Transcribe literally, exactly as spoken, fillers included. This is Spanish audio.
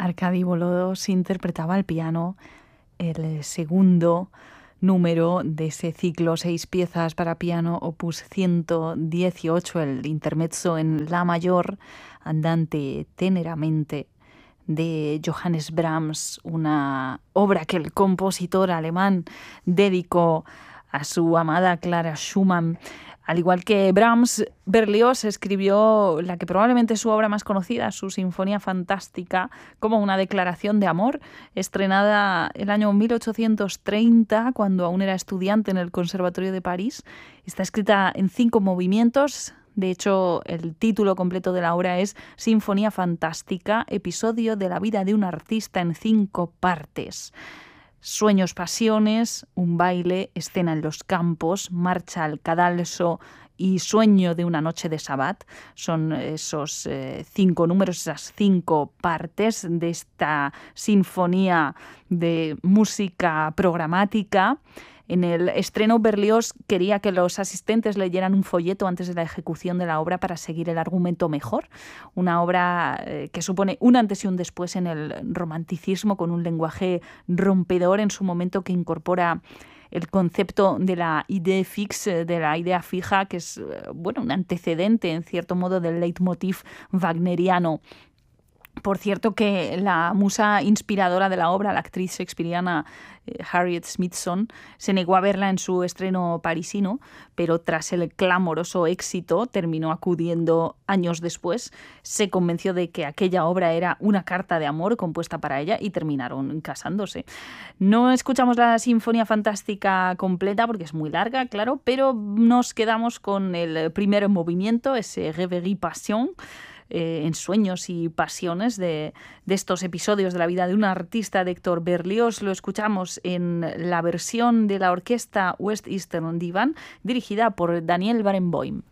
Arkady Bolodós interpretaba al piano el segundo número de ese ciclo, seis piezas para piano, opus ciento dieciocho, el intermezzo en la mayor, andante teneramente, de Johannes Brahms, una obra que el compositor alemán dedicó a su amada Clara Schumann. Al igual que Brahms, Berlioz escribió la que probablemente es su obra más conocida, su Sinfonía Fantástica, como una declaración de amor, estrenada el año mil ochocientos treinta, cuando aún era estudiante en el Conservatorio de París. Está escrita en cinco movimientos. De hecho, el título completo de la obra es Sinfonía Fantástica, episodio de la vida de un artista en cinco partes. Sueños, pasiones, un baile, escena en los campos, marcha al cadalso y sueño de una noche de sabbat. Son esos eh, cinco números, esas cinco partes de esta sinfonía de música programática. En el estreno, Berlioz quería que los asistentes leyeran un folleto antes de la ejecución de la obra para seguir el argumento mejor. Una obra eh, que supone un antes y un después en el romanticismo, con un lenguaje rompedor en su momento que incorpora el concepto de la idée fixe, de la idea fija, que es bueno, un antecedente, en cierto modo, del leitmotiv wagneriano. Por cierto que la musa inspiradora de la obra, la actriz shakespeariana eh, Harriet Smithson, se negó a verla en su estreno parisino, pero tras el clamoroso éxito terminó acudiendo años después. Se convenció de que aquella obra era una carta de amor compuesta para ella y terminaron casándose. No escuchamos la Sinfonía Fantástica completa porque es muy larga, claro, pero nos quedamos con el primer movimiento, ese Rêverie Passion, Eh, en sueños y pasiones de, de estos episodios de la vida de un artista de Héctor Berlioz. Lo escuchamos en la versión de la orquesta West Eastern Divan, dirigida por Daniel Barenboim.